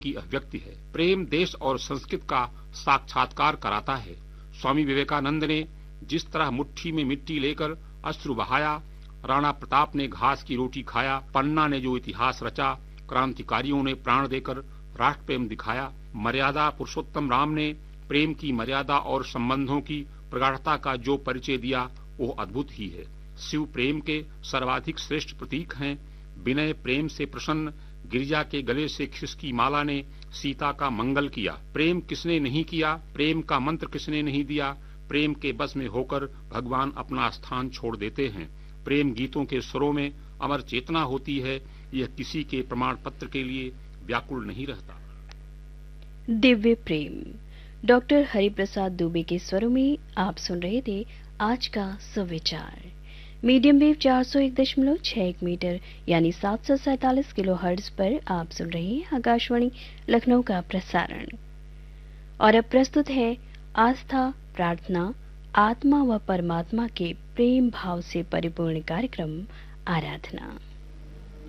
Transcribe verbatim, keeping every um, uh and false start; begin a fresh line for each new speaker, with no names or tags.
की अभिव्यक्ति है। प्रेम देश और संस्कृति का साक्षात्कार कराता है। स्वामी विवेकानंद ने जिस तरह मुट्ठी में मिट्टी लेकर अश्रु बहाया, राणा प्रताप ने घास की रोटी खाया, पन्ना ने जो इतिहास रचा, क्रांतिकारियों ने प्राण देकर राष्ट्र प्रेम दिखाया, मर्यादा पुरुषोत्तम राम ने प्रेम की मर्यादा और संबंधों की प्रगाढ़ता का जो परिचय दिया वो अद्भुत ही है। शिव प्रेम के सर्वाधिक श्रेष्ठ प्रतीक हैं। विनय प्रेम से प्रसन्न गिरिजा के गले से खिसकी माला ने सीता का मंगल किया। प्रेम किसने नहीं किया, प्रेम का मंत्र किसने नहीं दिया। प्रेम के बस में होकर भगवान अपना स्थान छोड़ देते हैं। प्रेम गीतों के स्वरों में अमर चेतना होती है। यह किसी के प्रमाण पत्र के लिए व्याकुल नहीं रहता।
दिव्य प्रेम, डॉक्टर हरिप्रसाद दुबे के स्वरों में आप सुन रहे थे आज का सुविचार। मीडियम वेव चार सौ एक दशमलव छह मीटर यानी सात सौ सैतालीस किलो हर्ट्ज पर आप सुन रहे हैं आकाशवाणी लखनऊ का प्रसारण। और अब प्रस्तुत है आस्था, प्रार्थना, आत्मा व परमात्मा के प्रेम भाव से परिपूर्ण कार्यक्रम आराधना।